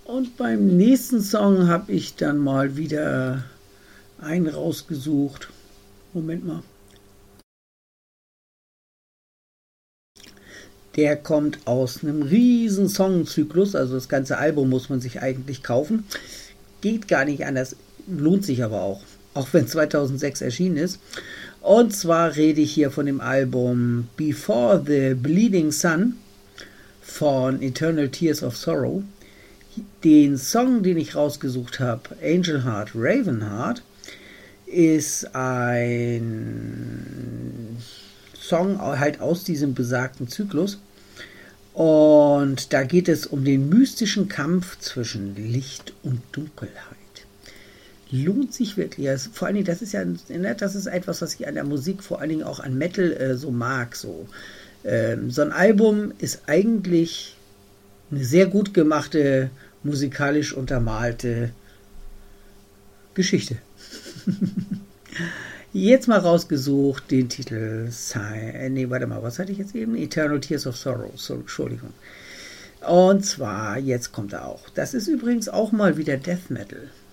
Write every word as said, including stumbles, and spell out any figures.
Und beim nächsten Song habe ich dann mal wieder einen rausgesucht. Moment mal. Der kommt aus einem riesen Songzyklus, also das ganze Album muss man sich eigentlich kaufen. Geht gar nicht anders, lohnt sich aber auch, auch wenn zweitausendsechs erschienen ist. Und zwar rede ich hier von dem Album Before the Bleeding Sun von Eternal Tears of Sorrow. Den Song, den ich rausgesucht habe, Angel Heart, Raven Heart, ist ein Song halt aus diesem besagten Zyklus. Und da geht es um den mystischen Kampf zwischen Licht und Dunkelheit. Lohnt sich wirklich. Also vor allen Dingen, das ist ja das ist etwas, was ich an der Musik, vor allen Dingen auch an Metal äh, so mag. So. Ähm, so ein Album ist eigentlich eine sehr gut gemachte, musikalisch untermalte Geschichte. Jetzt mal rausgesucht den Titel, äh, nee, warte mal, was hatte ich jetzt eben? Eternal Tears of Sorrow, so, Entschuldigung. Und zwar, jetzt kommt er auch. Das ist übrigens auch mal wieder Death Metal.